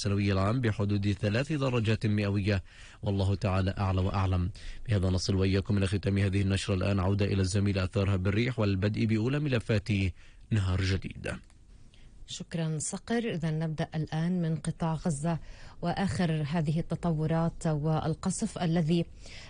السنوي العام بحدود 3 درجات مئوية، والله تعالى أعلى وأعلم. بهذا نصل وإياكم إلى ختام هذه النشرة. الآن عودة إلى الزميل أثارها بالريح والبدء بأولى ملفات نهار جديد. شكرا صقر. إذا نبدأ الآن من قطاع غزة وآخر هذه التطورات والقصف الذي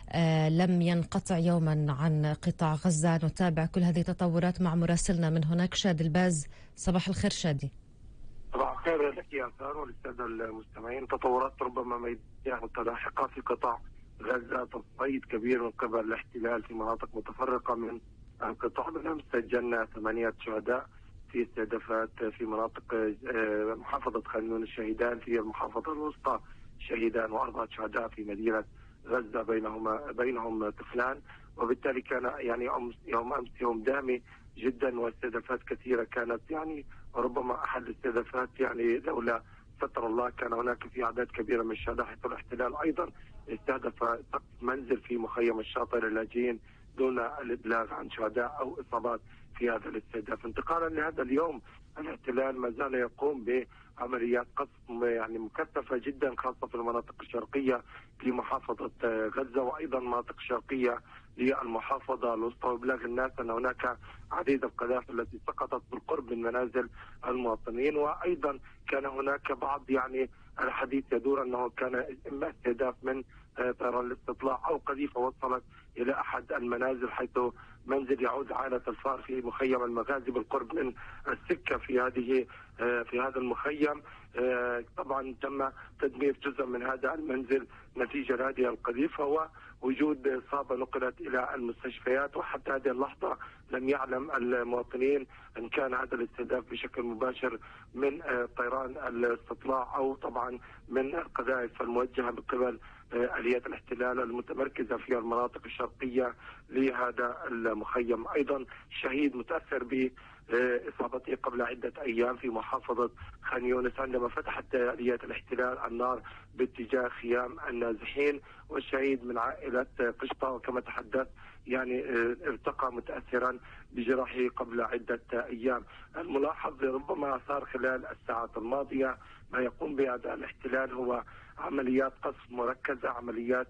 لم ينقطع يوما عن قطاع غزة. نتابع كل هذه التطورات مع مراسلنا من هناك شادي الباز. صباح الخير شادي. صباح الخير لك يا أثار وللسادة المستمعين. تطورات ربما ميدانية متلاحقة في قطاع غزة، تصعيد كبير من قبل الاحتلال في مناطق متفرقة من القطاع. بالأمس سجلنا 8 شهداء في استهدافات في مناطق محافظة خان يونس، شهيدان في المحافظة الوسطى شهيدان، و4 شهداء في مدينة غزة بينهم طفلان. وبالتالي كان يعني يوم أمس يوم دامي جدا، واستهدافات كثيرة كانت يعني ربما أحد الاستهدافات يعني لولا ستر الله كان هناك في أعداد كبيرة من الشهداء، حيث الاحتلال أيضا استهدف سقف منزل في مخيم الشاطئ للاجئين دون الإبلاغ عن شهداء أو إصابات في هذا الاستهداف. انتقالا لهذا اليوم، الاحتلال ما زال يقوم بعمليات قصف يعني مكثفة جدا، خاصة في المناطق الشرقية لمحافظة غزة، وأيضا مناطق شرقية للمحافظة الوسطى، وإبلاغ الناس أن هناك عديد القذائف التي سقطت بالقرب من منازل المواطنين. وأيضا كان هناك بعض يعني الحديث يدور أنه كان إما استهداف من طيران الاستطلاع أو قذيفة وصلت إلى أحد المنازل، حيث منزل يعود عائلة الفار في مخيم المغازي بالقرب من السكة في هذا المخيم. طبعا تم تدمير جزء من هذا المنزل نتيجة هذه القذيفة، ووجود إصابة نقلت إلى المستشفيات. وحتى هذه اللحظة لم يعلم المواطنين إن كان هذا الاستهداف بشكل مباشر من طيران الاستطلاع أو طبعا من القذائف الموجهة من قبل آليات الاحتلال المتمركزة في المناطق الشرقية لهذا المخيم. أيضا شهيد متأثر بإصابته قبل عدة أيام في محافظة خان يونس عندما فتحت آليات الاحتلال النار باتجاه خيام النازحين، والشهيد من عائلة قشطة، وكما تحدث يعني ارتقى متأثرا بجراحه قبل عدة أيام. الملاحظ ربما صار خلال الساعات الماضية ما يقوم بهذا الاحتلال هو عمليات قصف مركزة، عمليات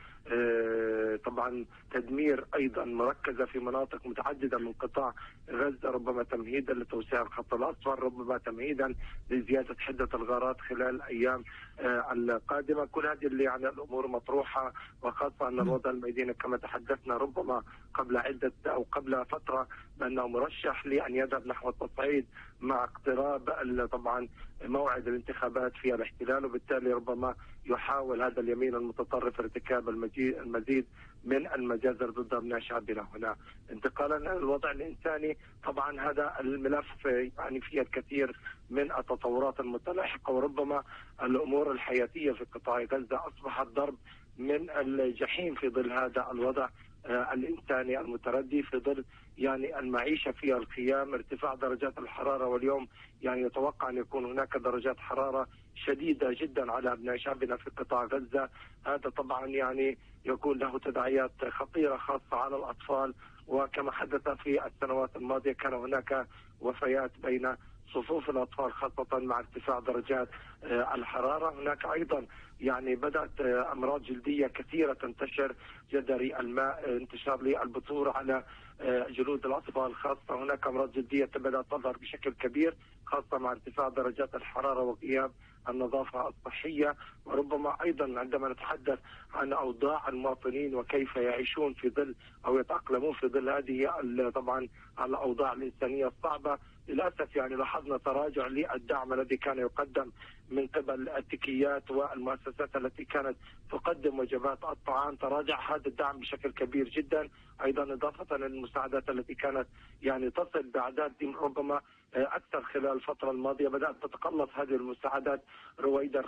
طبعا تدمير أيضا مركزة في مناطق متعددة من قطاع غزة، ربما تمهيدا لتوسيع الخط الأصفر، ربما تمهيدا لزيادة حدة الغارات خلال الأيام القادمة. كل هذه اللي يعني الأمور مطروحة، وخاصة أن الوضع الميداني كما تحدثنا ربما قبل عدة أو قبل فترة بأنه مرشح لأن يذهب نحو التصعيد مع اقتراب طبعا موعد الانتخابات في الاحتلال، وبالتالي ربما يحاول هذا اليمين المتطرف ارتكاب المزيد من المجازر ضد ابناء شعبنا هنا. انتقالا للوضع الانساني، طبعا هذا الملف يعني فيه الكثير من التطورات المتلاحقه، وربما الامور الحياتيه في قطاع غزه اصبحت ضرب من الجحيم في ظل هذا الوضع الإنساني المتردي، في ظل يعني المعيشة في الخيام، ارتفاع درجات الحرارة، واليوم يعني يتوقع أن يكون هناك درجات حرارة شديدة جدا على أبناء شعبنا في قطاع غزة. هذا طبعا يعني يكون له تداعيات خطيرة خاصة على الأطفال، وكما حدث في السنوات الماضية كان هناك وفيات بين صفوف الأطفال خاصة مع ارتفاع درجات الحرارة. هناك أيضا يعني بدأت أمراض جلدية كثيرة تنتشر، جدري الماء، انتشار للبثور على جلود الأطفال خاصة. هناك أمراض جلدية بدأت تظهر بشكل كبير خاصة مع ارتفاع درجات الحرارة وغياب النظافة الصحية. وربما أيضا عندما نتحدث عن أوضاع المواطنين وكيف يعيشون في ظل أو يتأقلمون في ظل هذه طبعا الأوضاع الإنسانية الصعبة، للأسف يعني لاحظنا تراجع للدعم الذي كان يقدم من قبل التكيات والمؤسسات التي كانت تقدم وجبات الطعام. تراجع هذا الدعم بشكل كبير جدا، أيضا إضافة للمساعدات التي كانت يعني تصل بأعداد ربما أكثر خلال الفترة الماضية. بدأت تتقلص هذه المساعدات رويدا،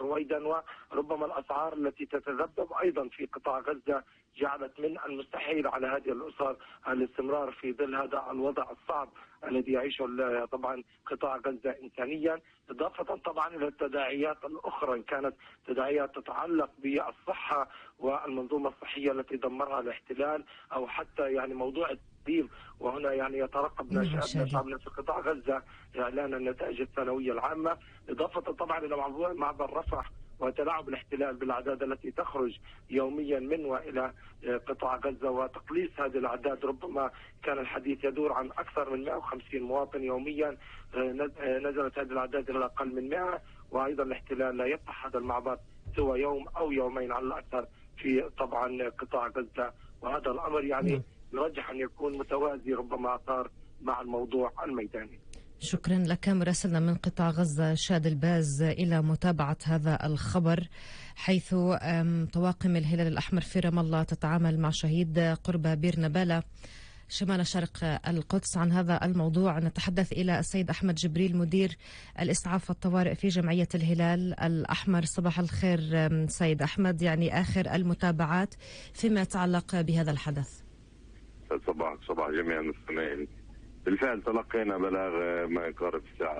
وربما الأسعار التي تتذبذب أيضا في قطاع غزة جعلت من المستحيل على هذه الأسر الاستمرار في ظل هذا الوضع الصعب الذي يعيشه طبعا قطاع غزة إنسانيا، إضافة طبعا إلى التداعيات الأخرى إن كانت تداعيات تتعلق بالصحة والمنظومة الصحية التي دمرها الاحتلال، أو حتى يعني موضوع التقديم. وهنا يعني يترقب شعبنا في قطاع غزة إعلان النتائج الثانوية العامة، إضافة طبعا إلى معبر رفح وتلاعب الاحتلال بالأعداد التي تخرج يوميا من وإلى قطاع غزة وتقليص هذه الأعداد. ربما كان الحديث يدور عن أكثر من 150 مواطن يوميا، نزلت هذه الأعداد إلى أقل من 100. وأيضا الاحتلال لا يفتح هذا المعبر سوى يوم أو يومين على الأكثر في طبعا قطاع غزة، وهذا الأمر يعني يرجح أن يكون متوازي ربما صار مع الموضوع الميداني. شكرا لك مراسلنا من قطاع غزة شاد الباز إلى متابعة هذا الخبر، حيث طواقم الهلال الأحمر في رام الله تتعامل مع شهيد قرب بير نبالة شمال شرق القدس. عن هذا الموضوع نتحدث إلى السيد أحمد جبريل مدير الإسعاف والطوارئ في جمعية الهلال الأحمر. صباح الخير سيد أحمد، يعني آخر المتابعات فيما يتعلق بهذا الحدث. صباح جميع المستمعين. بالفعل تلقينا بلاغ ما يقارب الساعة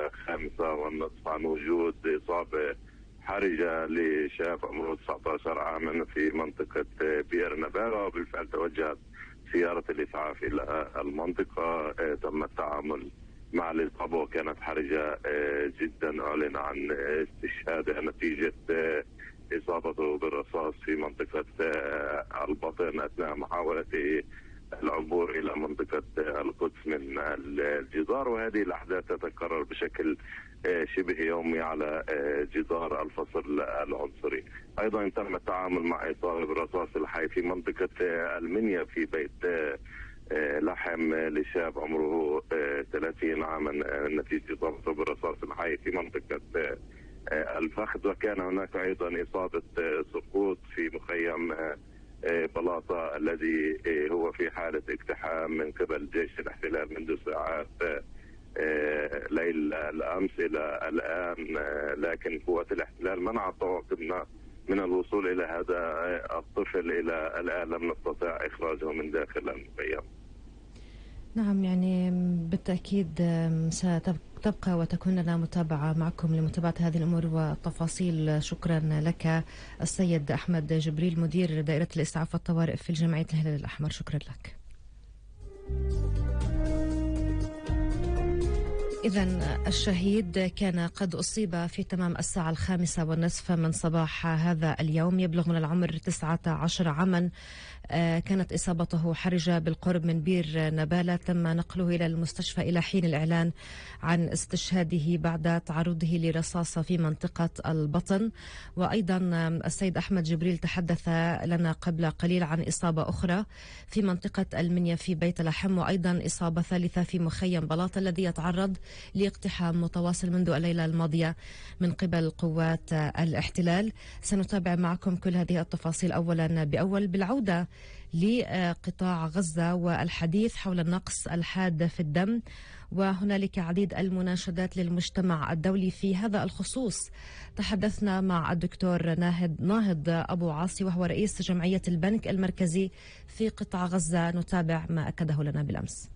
5:30 عن وجود إصابة حرجة لشاب عمره 19 عاما في منطقة بئر نبالة، وبالفعل توجهت سيارة الإسعاف إلى المنطقة. تم التعامل مع الإصابة وكانت حرجة جدا. أعلن عن استشهاده نتيجة إصابته بالرصاص في منطقة البطن أثناء محاولته العبور إلى منطقة القدس من الجدار. وهذه الأحداث تتكرر بشكل شبه يومي على جدار الفصل العنصري. أيضا تم التعامل مع إصابة بالرصاص الحي في منطقة المنيا في بيت لحم لشاب عمره 30 عاما نتيجة إصابته بالرصاص الحي في منطقة الفخذ. وكان هناك أيضا إصابة سقوط في مخيم بلاطة الذي هو في حالة اقتحام من قبل جيش الاحتلال منذ ساعات ليل الأمس إلى الآن، لكن قوات الاحتلال منعت طواقمنا من الوصول إلى هذا الطفل. إلى الآن لم نستطع إخراجه من داخل المخيم. نعم، يعني بالتأكيد ستبقى وتكون لنا متابعة معكم لمتابعة هذه الأمور والتفاصيل. شكرا لك السيد أحمد جبريل مدير دائرة الإسعاف والطوارئ في جمعية الهلال الأحمر. شكرا لك. إذن الشهيد كان قد أصيب في تمام 5:30 من صباح هذا اليوم، يبلغ من العمر 19 عاما. كانت إصابته حرجة بالقرب من بير نبالة، تم نقله إلى المستشفى إلى حين الإعلان عن استشهاده بعد تعرضه لرصاصة في منطقة البطن. وأيضا السيد أحمد جبريل تحدث لنا قبل قليل عن إصابة أخرى في منطقة المنيا في بيت لحم، وأيضا إصابة ثالثة في مخيم بلاط الذي يتعرض لاقتحام متواصل منذ الليلة الماضية من قبل قوات الاحتلال. سنتابع معكم كل هذه التفاصيل أولا بأول. بالعودة لقطاع غزة والحديث حول النقص الحاد في الدم، وهنالك عديد المناشدات للمجتمع الدولي في هذا الخصوص. تحدثنا مع الدكتور ناهض أبو عاصي وهو رئيس جمعية البنك المركزي في قطاع غزة. نتابع ما أكده لنا بالأمس.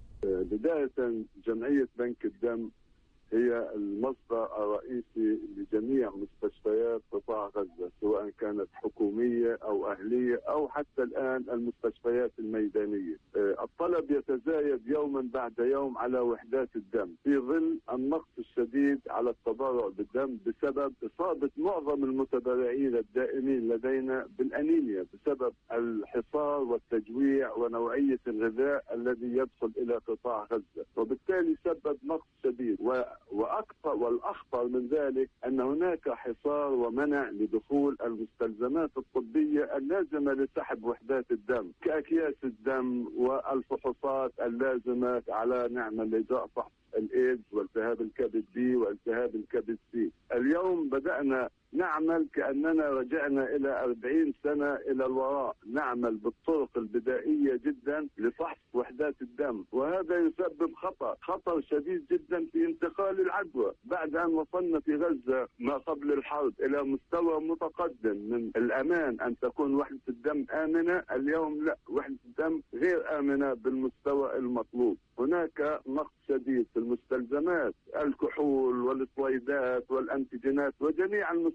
بداية جمعية بنك الدم هي المصدر الرئيسي لجميع مستشفيات قطاع غزة، سواء كانت حكومية أو أهلية أو حتى الآن المستشفيات الميدانية. الطلب يتزايد يوما بعد يوم على وحدات الدم في ظل النقص الشديد على التبرع بالدم بسبب إصابة معظم المتبرعين الدائمين لدينا بالأنيميا بسبب الحصار والتجويع ونوعية الغذاء الذي يدخل إلى قطاع غزة، وبالتالي سبب نقص شديد. وأكثر والأخطر من ذلك أن هناك حصار ومنع لدخول المستلزمات الطبية اللازمة لسحب وحدات الدم كأكياس الدم والفحوصات اللازمة على لإجراء فحص الإيدز والتهاب الكبد بي والتهاب الكبد سي. اليوم بدأنا نعمل كأننا رجعنا إلى 40 سنة إلى الوراء، نعمل بالطرق البدائية جدا لفحص وحدات الدم، وهذا يسبب خطر شديد جدا في انتقال العدوى. بعد أن وصلنا في غزة ما قبل الحرب إلى مستوى متقدم من الأمان أن تكون وحدة الدم آمنة، اليوم لا، وحدة الدم غير آمنة بالمستوى المطلوب. هناك نقص شديد في المستلزمات، الكحول والسويدات والأنتيجينات وجميع المستلزمات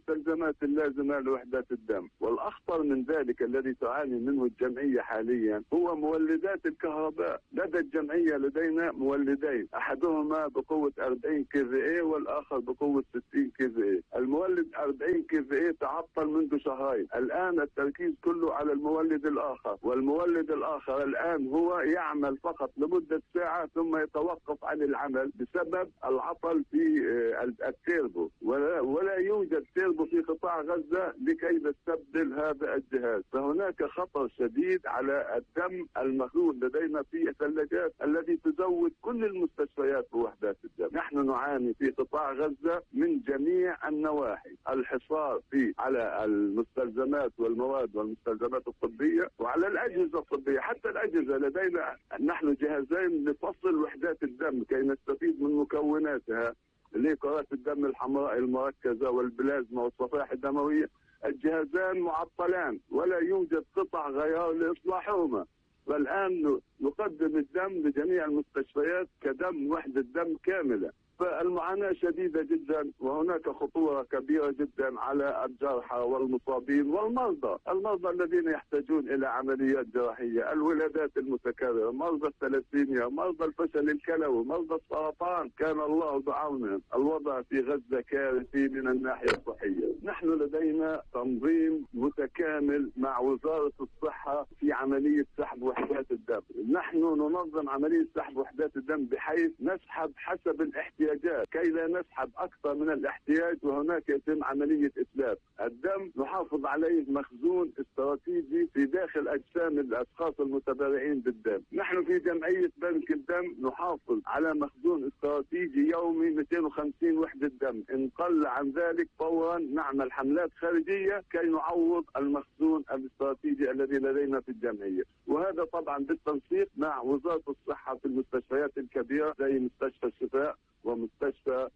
المستلزمات اللازمة لوحدات الدم. والأخطر من ذلك الذي تعاني منه الجمعية حاليا هو مولدات الكهرباء. لدى الجمعية لدينا مولدين، أحدهما بقوة 40 كي والآخر بقوة 60 كي. المولد 40 كي تعطل منذ شهرين، الآن التركيز كله على المولد الآخر، والمولد الآخر الآن هو يعمل فقط لمدة ساعة ثم يتوقف عن العمل بسبب العطل في التيربو، ولا يوجد تيربو في قطاع غزة لكي نستبدل هذا الجهاز. فهناك خطر شديد على الدم المخزون لدينا في الثلاجات التي تزود كل المستشفيات بوحدات الدم. نحن نعاني في قطاع غزة من جميع النواحي، الحصار على المستلزمات والمواد والمستلزمات الطبية وعلى الأجهزة الطبية. حتى الأجهزة لدينا نحن جهازين لفصل وحدات الدم كي نستفيد من مكوناتها، لكرات الدم الحمراء المركزة والبلازما والصفائح الدموية. الجهازان معطلان ولا يوجد قطع غيار لإصلاحهما، فالآن نقدم الدم لجميع المستشفيات كدم وحدة دم كاملة. فالمعاناة شديدة جدا، وهناك خطورة كبيرة جدا على الجرحى والمصابين والمرضى، المرضى الذين يحتاجون إلى عمليات جراحية، الولادات المتكررة، مرضى الثلاسيميا، مرضى الفشل الكلوي، مرضى السرطان، كان الله بعونهم. الوضع في غزة كارثي من الناحية الصحية. نحن لدينا تنظيم متكامل مع وزارة الصحة في عملية سحب وحدات الدم. نحن ننظم عملية سحب وحدات الدم بحيث نسحب حسب الاحتياجات كي لا نسحب أكثر من الاحتياج، وهناك يتم عملية إتلاف الدم. نحافظ عليه مخزون استراتيجي في داخل أجسام الأشخاص المتبرعين بالدم. نحن في جمعية بنك الدم نحافظ على مخزون استراتيجي يومي 250 وحدة دم، إن قل عن ذلك فورا نعمل حملات خارجية كي نعوض المخزون الاستراتيجي الذي لدينا في الجمعية. وهذا طبعا بالتنسيق مع وزارة الصحة في المستشفيات الكبيرة زي مستشفى الشفاء ومستشفى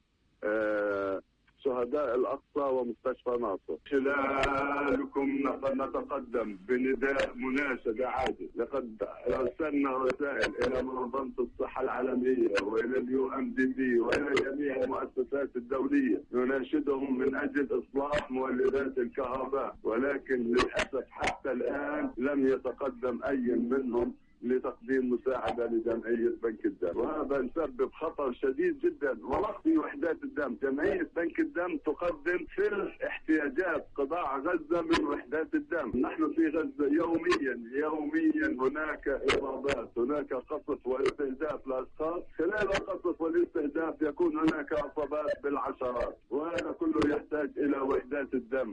شهداء الأقصى ومستشفى ناصر. خلالكم نتقدم بنداء مناشدة عاجل. لقد أرسلنا رسائل إلى منظمة الصحة العالمية وإلى UNDP وإلى جميع المؤسسات الدولية نناشدهم من أجل إصلاح مولدات الكهرباء، ولكن للأسف حتى الآن لم يتقدم أي منهم لتقديم مساعدة لجمعية بنك الدم، وهذا يسبب خطر شديد جدا ونقص وحدات الدم. جمعية بنك الدم تقدم ثلث احتياجات قطاع غزة من وحدات الدم. نحن في غزة يوميا هناك إصابات، هناك قصف واستهداف لأشخاص. خلال القصف والاستهداف يكون هناك إصابات بالعشرات، وهذا كله يحتاج إلى وحدات الدم.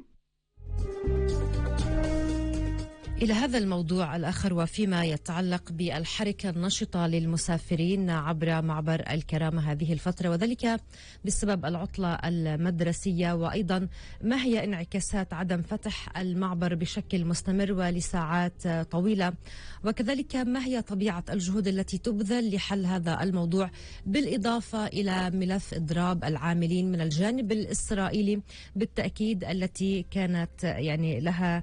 إلى هذا الموضوع الآخر وفيما يتعلق بالحركة النشطة للمسافرين عبر معبر الكرامة هذه الفترة، وذلك بسبب العطلة المدرسية، وأيضا ما هي انعكاسات عدم فتح المعبر بشكل مستمر ولساعات طويلة، وكذلك ما هي طبيعة الجهود التي تبذل لحل هذا الموضوع، بالإضافة إلى ملف إضراب العاملين من الجانب الإسرائيلي بالتأكيد التي كانت يعني لها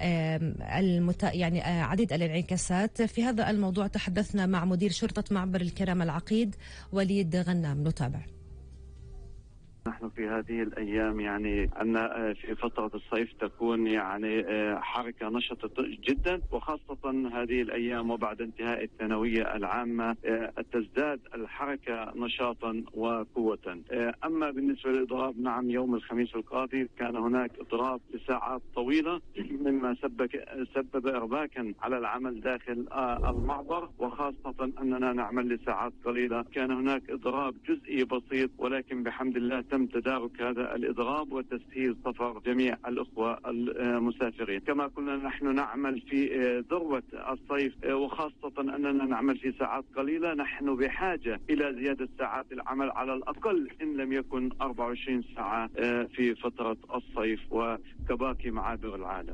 عديد الانعكاسات. في هذا الموضوع تحدثنا مع مدير شرطة معبر الكرامة العقيد وليد غنام، نتابع. نحن في هذه الأيام أن في فترة الصيف تكون حركة نشطة جدا، وخاصة هذه الأيام وبعد انتهاء الثانوية العامة تزداد الحركة نشاطا وقوة. أما بالنسبة للإضراب، نعم يوم الخميس القاضي كان هناك إضراب لساعات طويلة مما سبب إرباكا على العمل داخل المعبر، وخاصة أننا نعمل لساعات قليلة. كان هناك إضراب جزئي بسيط، ولكن بحمد الله تم تدارك هذا الإضراب وتسهيل سفر جميع الأخوة المسافرين. كما كنا نحن نعمل في ذروة الصيف، وخاصة أننا نعمل في ساعات قليلة، نحن بحاجة إلى زيادة ساعات العمل على الأقل إن لم يكن 24 ساعة في فترة الصيف وكباقي معابر العالم.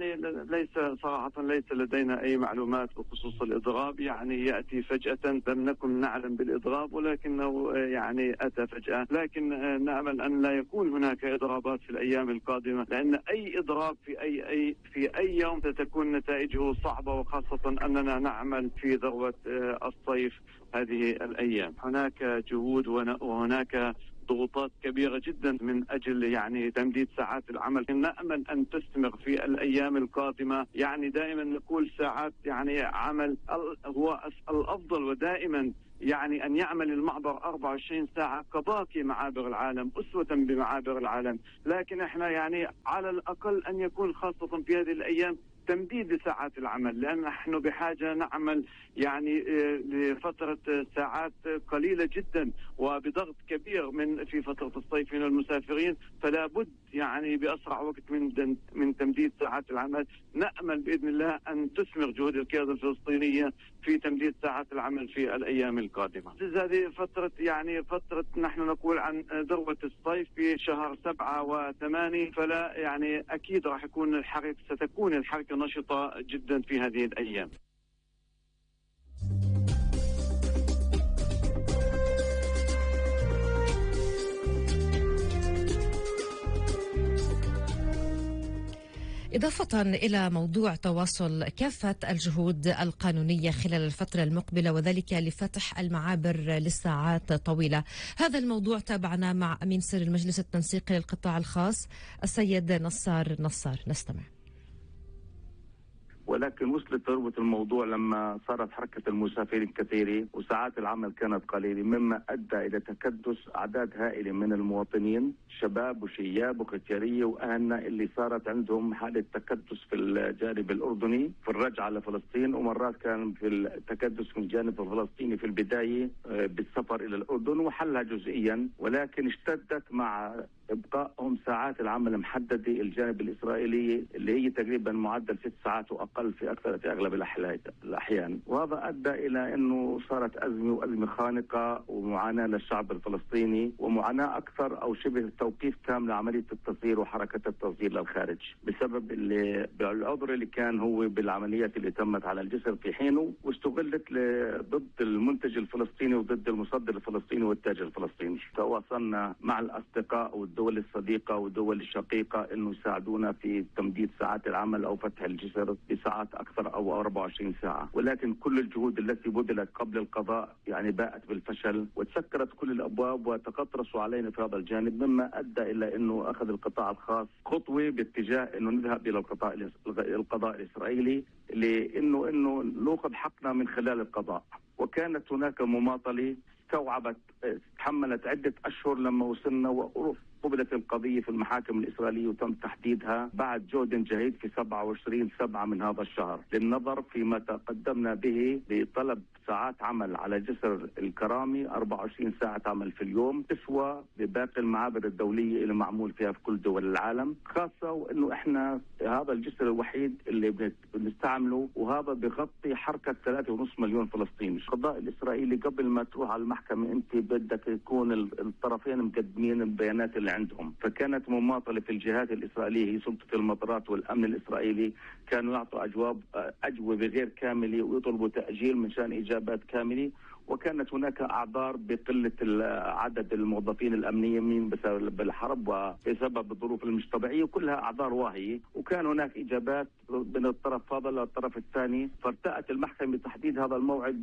ليس لدينا أي معلومات بخصوص الإضراب، يأتي فجأة، لم نكن نعلم بالإضراب ولكنه أتى فجأة، لكن نأمل أن لا يكون هناك إضرابات في الأيام القادمة، لأن أي إضراب في أي يوم ستكون نتائجه صعبة، وخاصة أننا نعمل في ذروة الصيف هذه الأيام. هناك جهود وهناك ضغوطات كبيرة جدا من أجل يعني تمديد ساعات العمل. نأمل أن تستمر في الأيام القادمة. يعني دائما نقول ساعات يعني عمل هو الأفضل، ودائما يعني أن يعمل المعبر 24 ساعة كباقي معابر العالم، أسوة بمعابر العالم. لكن احنا يعني على الأقل أن يكون خاصة في هذه الأيام تمديد لساعات العمل، لأن نحن بحاجة نعمل يعني لفترة ساعات قليلة جدا وبضغط كبير في فترة الصيف من المسافرين، فلا بد يعني بأسرع وقت من تمديد ساعات العمل. نأمل بإذن الله أن تثمر جهود القيادة الفلسطينية في تمديد ساعات العمل في الأيام القادمة. هذه فترة نحن نقول عن ذروة الصيف في شهر 7 و8، فلا يعني أكيد راح ستكون الحركة نشطة جدا في هذه الأيام. إضافة إلى موضوع تواصل كافة الجهود القانونية خلال الفترة المقبلة وذلك لفتح المعابر لساعات طويلة، هذا الموضوع تابعنا مع أمين سر المجلس التنسيقي للقطاع الخاص السيد نصار. نستمع. ولكن وصلت ذروة الموضوع لما صارت حركة المسافرين كثيرة وساعات العمل كانت قليلة، مما أدى إلى تكدس أعداد هائلة من المواطنين، شباب وشياب وختيارية وأهلنا اللي صارت عندهم حالة تكدس في الجانب الأردني في الرجعة لفلسطين، ومرات كان في التكدس في الجانب الفلسطيني في البداية بالسفر إلى الأردن وحلها جزئيا، ولكن اشتدت مع إبقائهم ساعات العمل محددة الجانب الإسرائيلي اللي هي تقريبا معدل 6 ساعات وأقل في أغلب الأحيان، وهذا أدى إلى أنه صارت أزمة خانقة ومعاناة للشعب الفلسطيني، ومعاناة أكثر أو شبه توقيف تام لعملية التصدير وحركة التصدير للخارج بسبب العذر اللي كان هو بالعمليات اللي تمت على الجسر في حينه، واستغلت ضد المنتج الفلسطيني وضد المصدر الفلسطيني والتاجر الفلسطيني. تواصلنا مع الأصدقاء والدول الصديقة والدول الشقيقة إنه يساعدونا في تمديد ساعات العمل أو فتح الجسر بساعات أكثر أو 24 ساعة، ولكن كل الجهود التي بذلت قبل القضاء يعني باءت بالفشل وتسكرت كل الأبواب وتقطرسوا علينا في هذا الجانب، مما أدى إلى أنه أخذ القطاع الخاص خطوة باتجاه أنه نذهب إلى القضاء الإسرائيلي لأنه نأخذ حقنا من خلال القضاء. وكانت هناك مماطلة تحملت عدة أشهر لما وصلنا وقبلت القضية في المحاكم الإسرائيلية وتم تحديدها بعد جهد جهيد في 27/7 من هذا الشهر، للنظر فيما تقدمنا به بطلب ساعات عمل على جسر الكرامي 24 ساعة عمل في اليوم تسوى بباقي المعابر الدولية اللي معمول فيها في كل دول العالم، خاصة وإنه إحنا هذا الجسر الوحيد اللي بنستعمله، وهذا بغطي حركة 3.5 مليون فلسطيني. القضاء الإسرائيلي قبل ما تروح على المحكمة أنت بدك يكون الطرفين مقدمين البيانات اللي عندهم، فكانت مماطلة في الجهات الإسرائيلية هي سلطة المطارات والأمن الإسرائيلي، كانوا يعطوا أجوبة غير كاملة ويطلبوا تأجيل من شان إجابات كاملة، وكانت هناك أعذار بقلة عدد الموظفين الأمنيين بسبب الحرب وبسبب الظروف المش طبيعية، وكلها أعذار واهية، وكان هناك إجابات من الطرف هذا للطرف الثاني، فارتأت المحكمة بتحديد هذا الموعد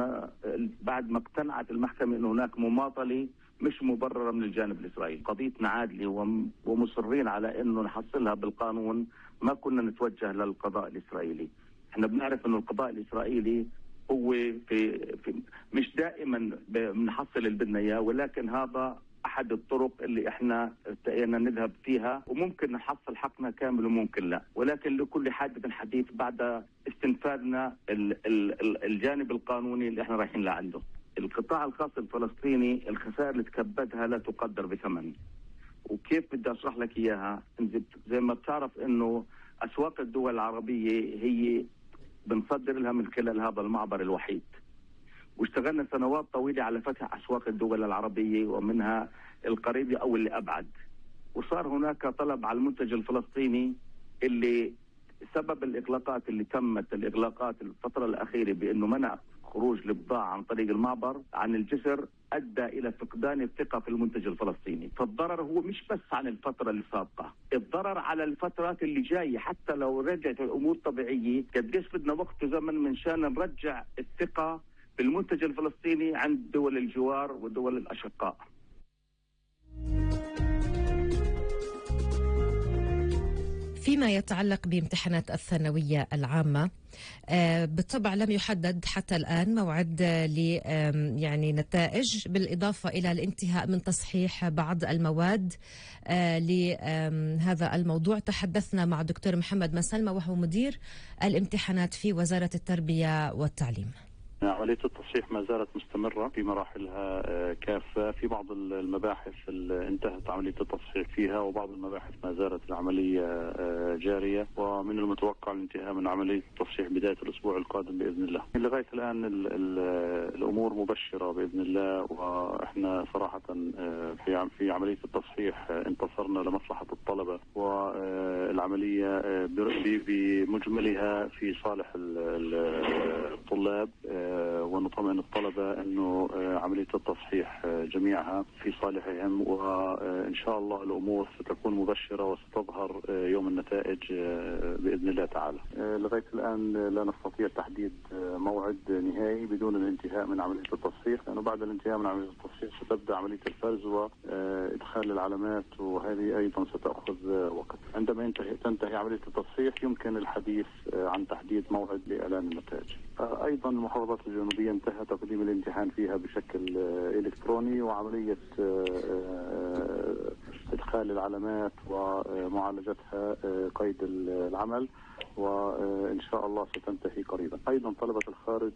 بعد ما اقتنعت المحكمة أن هناك مماطلة مش مبررة من الجانب الإسرائيلي. قضيتنا عادلة ومصرين على أنه نحصلها بالقانون، ما كنا نتوجه للقضاء الإسرائيلي. احنا بنعرف أنه القضاء الإسرائيلي هو في مش دائما بنحصل اللي بدنا اياه، ولكن هذا احد الطرق اللي احنا ارتئينا نذهب فيها، وممكن نحصل حقنا كامل وممكن لا، ولكن لكل حادث حديث بعد استنفاذنا الجانب القانوني اللي احنا رايحين لعنده. القطاع الخاص الفلسطيني الخسائر اللي تكبدها لا تقدر بثمن، وكيف بدي اشرح لك اياها؟ زي ما بتعرف انه اسواق الدول العربية هي بنصدر لها من خلال هذا المعبر الوحيد، واشتغلنا سنوات طويلة على فتح أسواق الدول العربية ومنها القريبة أو اللي أبعد، وصار هناك طلب على المنتج الفلسطيني اللي سبب الإغلاقات اللي تمت الفترة الأخيرة بأنه منع خروج البضاعة عن طريق المعبر عن الجسر أدى إلى فقدان الثقة في المنتج الفلسطيني. فالضرر هو مش بس عن الفترة السابقة، الضرر على الفترات اللي جاية، حتى لو رجعت الأمور طبيعية قديش بدنا وقت وزمن من شان نرجع الثقة بالمنتج الفلسطيني عند دول الجوار ودول الأشقاء. فيما يتعلق بامتحانات الثانوية العامة، بالطبع لم يحدد حتى الآن موعد يعني نتائج، بالإضافة إلى الانتهاء من تصحيح بعض المواد. لهذا الموضوع تحدثنا مع الدكتور محمد مسلمة، وهو مدير الامتحانات في وزارة التربية والتعليم. عملية التصحيح ما زالت مستمرة في مراحلها كافة. في بعض المباحث انتهت عملية التصحيح فيها، وبعض المباحث ما زالت العملية جارية، ومن المتوقع الانتهاء من عملية التصحيح بداية الأسبوع القادم بإذن الله. لغاية الآن الأمور مبشرة بإذن الله، وإحنا صراحة في عملية التصحيح انتصرنا لمصلحة الطلبة، والعملية بمجملها في صالح الطلاب، ونطمئن الطلبة أنه عملية التصحيح جميعها في صالحهم، وإن شاء الله الأمور ستكون مبشرة وستظهر يوم النتائج بإذن الله تعالى. لغاية الآن لا نستطيع تحديد موعد نهائي بدون الانتهاء من عملية التصحيح، لأنه بعد الانتهاء من عملية التصحيح ستبدأ عملية الفرز وإدخال العلامات، وهذه أيضا ستأخذ وقت. عندما تنتهي عملية التصحيح يمكن الحديث عن تحديد موعد لإعلان النتائج. أيضا المحافظات الجنوبية انتهى تقديم الامتحان فيها بشكل إلكتروني، وعملية إدخال العلامات ومعالجتها قيد العمل، وإن شاء الله ستنتهي قريبا. أيضا طلبة الخارج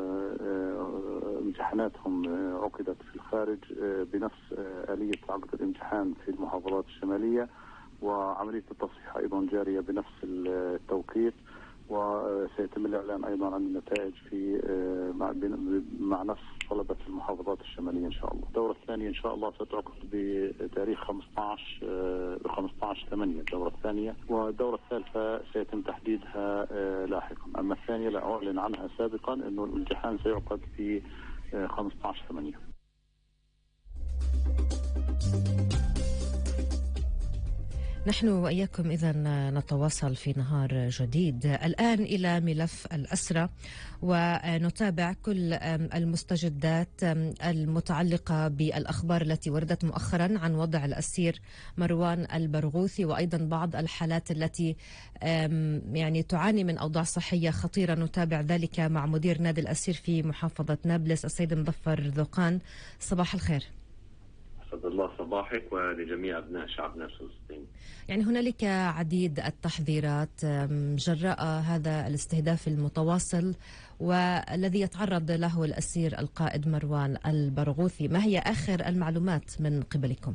امتحاناتهم عقدت في الخارج بنفس آلية عقد الامتحان في المحافظات الشمالية، وعملية التصحيح أيضا جارية بنفس التوقيت، وسيتم الإعلان أيضا عن النتائج في مع نفس طلبة المحافظات الشمالية إن شاء الله. الدورة الثانية إن شاء الله ستعقد بتاريخ 15/8 الدورة الثانية، والدورة الثالثة سيتم تحديدها لاحقا. أما الثانية لا أعلن عنها سابقا، إنه الامتحان سيعقد في 15/8. نحن وإياكم إذا نتواصل في نهار جديد. الآن إلى ملف الأسرة، ونتابع كل المستجدات المتعلقة بالأخبار التي وردت مؤخرا عن وضع الأسير مروان البرغوثي، وأيضا بعض الحالات التي يعني تعاني من أوضاع صحية خطيرة. نتابع ذلك مع مدير نادي الأسير في محافظة نابلس السيد مظفر ذوقان. صباح الخير. أسعد الله صباحك ولجميع أبناء شعبنا الفلسطيني. يعني هنالك عديد التحذيرات جراء هذا الاستهداف المتواصل والذي يتعرض له الأسير القائد مروان البرغوثي. ما هي آخر المعلومات من قبلكم؟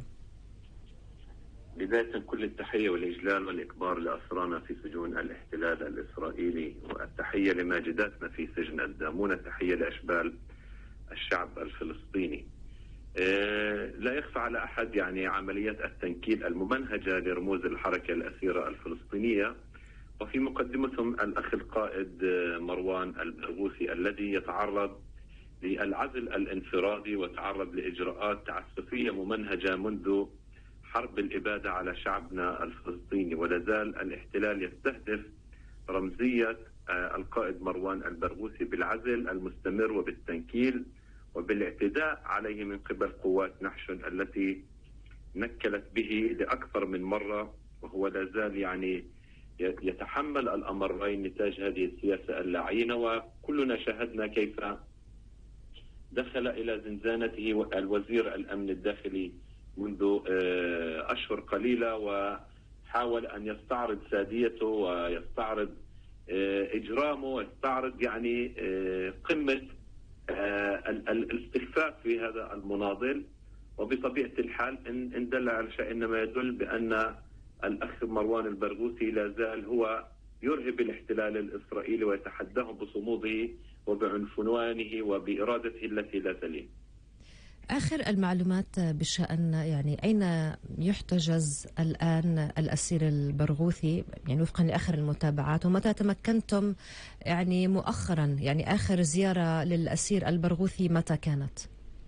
بداية كل التحية والإجلال والإكبار لأسرانا في سجون الاحتلال الإسرائيلي، والتحية لماجداتنا في سجن الدامون، التحية لأشبال الشعب الفلسطيني. لا يخفى على أحد يعني عمليات التنكيل الممنهجة لرموز الحركة الأسيرة الفلسطينية، وفي مقدمتهم الأخ القائد مروان البرغوثي الذي يتعرض للعزل الانفرادي وتعرض لإجراءات تعسفية ممنهجة منذ حرب الإبادة على شعبنا الفلسطيني، ولا زال الاحتلال يستهدف رمزية القائد مروان البرغوثي بالعزل المستمر وبالتنكيل وبالاعتداء عليه من قبل قوات نحشن التي نكلت به لأكثر من مرة، وهو لا زال يعني يتحمل الأمرين نتاج هذه السياسة اللعينة. وكلنا شاهدنا كيف دخل إلى زنزانته الوزير الأمن الداخلي منذ أشهر قليلة، وحاول أن يستعرض ساديته ويستعرض إجرامه ويستعرض يعني قمة الاستخفاف في هذا المناضل. وبطبيعة الحال إن دل على شيء إنما يدل بأن الأخ مروان البرغوثي لا زال هو يرهب الاحتلال الإسرائيلي ويتحداه بصموده وبعنفوانه وبإرادته التي لا تلين. آخر المعلومات بشأن يعني أين يحتجز الآن الأسير البرغوثي يعني وفقا لآخر المتابعات، ومتى تمكنتم يعني مؤخرا يعني آخر زيارة للأسير البرغوثي متى كانت؟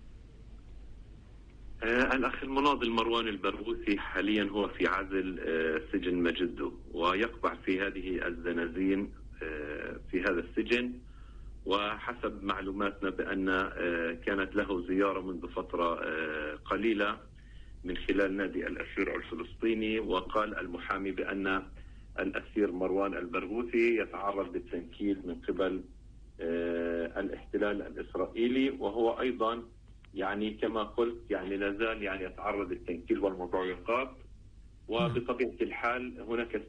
الأخ المناضل مروان البرغوثي حاليا هو في عزل سجن مجده، ويقبع في هذه الزنازين في هذا السجن، وحسب معلوماتنا بأن كانت له زيارة منذ فترة قليلة من خلال نادي الأسير الفلسطيني، وقال المحامي بأن الأسير مروان البرغوثي يتعرض للتنكيل من قبل الاحتلال الإسرائيلي، وهو أيضا يعني كما قلت يعني لازال يعني يتعرض للتنكيل والمضايقات. وبطبيعة الحال هناك